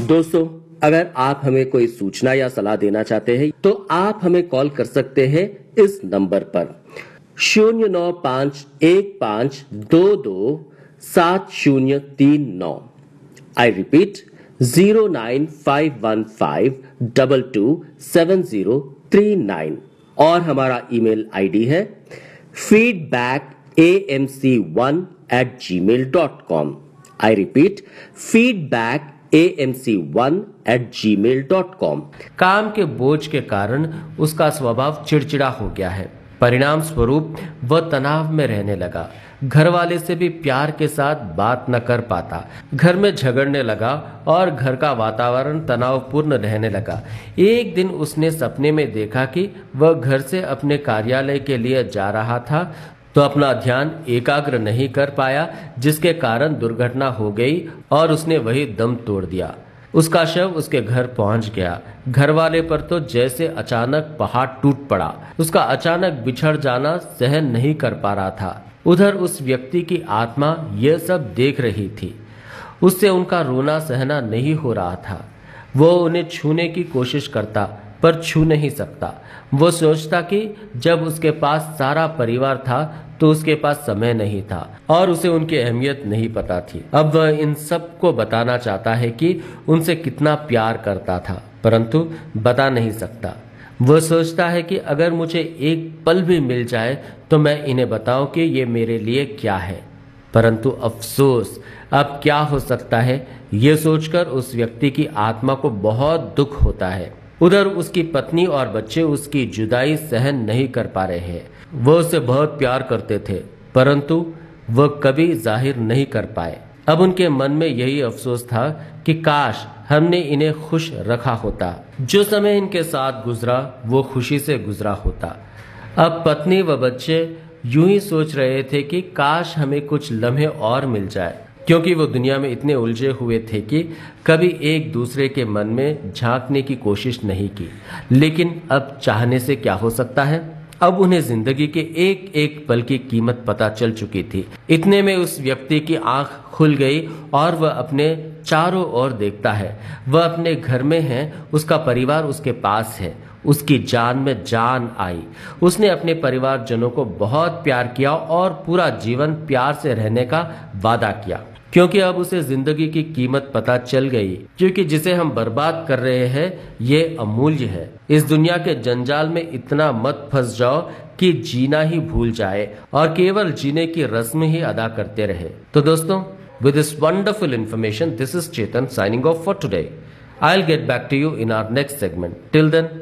दोस्तों, अगर आप हमें कोई सूचना या सलाह देना चाहते हैं तो आप हमें कॉल कर सकते हैं इस नंबर पर 09515227039। I repeat 09515227039। और हमारा ईमेल आईडी है feedbackamc1@gmail.com। I repeat feedbackamc1@gmail.com। काम के बोझ के कारण उसका स्वभाव चिड़चिड़ा हो गया है। परिणाम स्वरूप वह तनाव में रहने लगा। घर वाले से भी प्यार के साथ बात न कर पाता, घर में झगड़ने लगा और घर का वातावरण तनावपूर्ण रहने लगा। एक दिन उसने सपने में देखा कि वह घर से अपने कार्यालय के लिए जा रहा था तो अपना ध्यान एकाग्र नहीं कर पाया, जिसके कारण दुर्घटना हो गई और उसने वही दम तोड़ दिया। उसका शव उसके घर पहुंच गया। घर वाले पर तो जैसे अचानक पहाड़ टूट पड़ा। उसका अचानक बिछड़ जाना सहन नहीं कर पा रहा था। उधर उस व्यक्ति की आत्मा यह सब देख रही थी। उससे उनका रोना सहना नहीं हो रहा था। वो उन्हें छूने की कोशिश करता पर छू नहीं सकता। वो सोचता कि जब उसके पास सारा परिवार था तो उसके पास समय नहीं था और उसे उनकी अहमियत नहीं पता थी। अब वह इन सब को बताना चाहता है कि उनसे कितना प्यार करता था, परंतु बता नहीं सकता। वह सोचता है कि अगर मुझे एक पल भी मिल जाए तो मैं इन्हें बताऊं कि ये मेरे लिए क्या है। परंतु अफसोस, अब क्या हो सकता है, ये सोचकर उस व्यक्ति की आत्मा को बहुत दुख होता है। उधर उसकी पत्नी और बच्चे उसकी जुदाई सहन नहीं कर पा रहे हैं। वह उसे बहुत प्यार करते थे, परंतु वह कभी जाहिर नहीं कर पाए। अब उनके मन में यही अफसोस था कि काश हमने इन्हें खुश रखा होता। जो समय इनके साथ गुजरा वो खुशी से गुजरा होता। अब पत्नी व बच्चे यूं ही सोच रहे थे कि काश हमें कुछ लम्हे और मिल जाए, क्योंकि वो दुनिया में इतने उलझे हुए थे कि कभी एक दूसरे के मन में झांकने की कोशिश नहीं की। लेकिन अब चाहने से क्या हो सकता है। अब उन्हें जिंदगी के एक एक पल की कीमत पता चल चुकी थी। इतने में उस व्यक्ति की आंख खुल गई और वह अपने चारों ओर देखता है। वह अपने घर में है, उसका परिवार उसके पास है। उसकी जान में जान आई। उसने अपने परिवारजनों को बहुत प्यार किया और पूरा जीवन प्यार से रहने का वादा किया, क्योंकि अब उसे जिंदगी की कीमत पता चल गई। क्योंकि जिसे हम बर्बाद कर रहे हैं ये अमूल्य है। इस दुनिया के जंजाल में इतना मत फंस जाओ कि जीना ही भूल जाए और केवल जीने की रस्म ही अदा करते रहे। तो दोस्तों, with this wonderful information, this is Chetan signing off for today. I'll get back to you in our next segment. Till then,